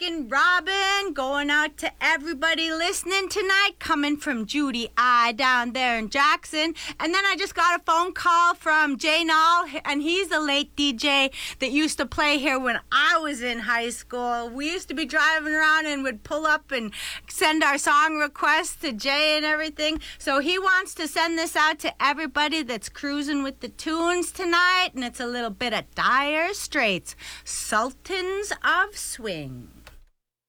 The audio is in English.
Rockin' Robin, going out to everybody listening tonight, coming from Judy I down there in Jackson. And then I just got a phone call from Jay Nall, and he's a late DJ that used to play here when I was in high school. We used to be driving around and would pull up and send our song requests to Jay and everything. So he wants to send this out to everybody that's cruising with the tunes tonight, and it's a little bit of Dire Straits, Sultans of Swing.